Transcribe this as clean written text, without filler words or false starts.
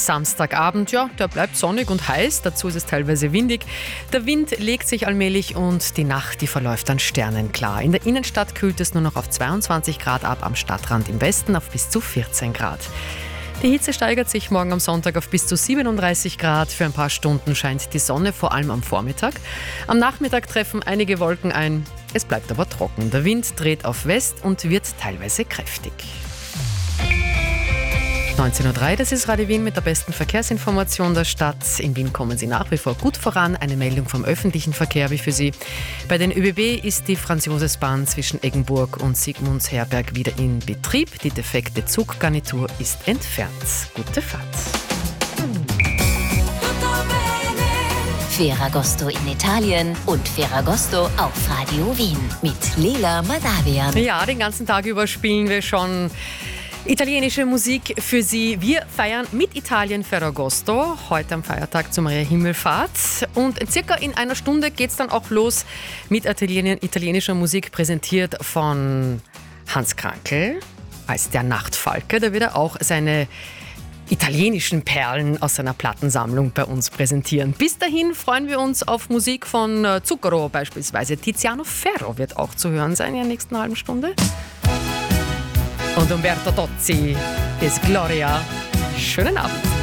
Samstagabend, ja, der bleibt sonnig und heiß, dazu ist es teilweise windig. Der Wind legt sich allmählich und die Nacht, die verläuft dann sternenklar. In der Innenstadt kühlt es nur noch auf 22 Grad ab, am Stadtrand im Westen auf bis zu 14 Grad. Die Hitze steigert sich morgen am Sonntag auf bis zu 37 Grad. Für ein paar Stunden scheint die Sonne, vor allem am Vormittag. Am Nachmittag treffen einige Wolken ein. Es bleibt aber trocken. Der Wind dreht auf West und wird teilweise kräftig. 19.03 Uhr, das ist Radio Wien mit der besten Verkehrsinformation der Stadt. In Wien kommen Sie nach wie vor gut voran. Eine Meldung vom öffentlichen Verkehr wie für Sie. Bei den ÖBB ist die Franz-Josefs-Bahn zwischen Eggenburg und Sigmundsherberg wieder in Betrieb. Die defekte Zuggarnitur ist entfernt. Gute Fahrt. Ferragosto in Italien und Ferragosto auf Radio Wien mit Leila Madavian. Ja, den ganzen Tag über spielen wir schon italienische Musik für Sie. Wir feiern mit Italien Ferragosto, heute am Feiertag zur Maria Himmelfahrt. Und circa in einer Stunde geht es dann auch los mit italienischer Musik, präsentiert von Hans Krankl als der Nachtfalke. Da wird er auch seine italienischen Perlen aus seiner Plattensammlung bei uns präsentieren. Bis dahin freuen wir uns auf Musik von Zucchero beispielsweise. Tiziano Ferro wird auch zu hören sein in der nächsten halben Stunde. Und Umberto Tozzi ist Gloria. Schönen Abend.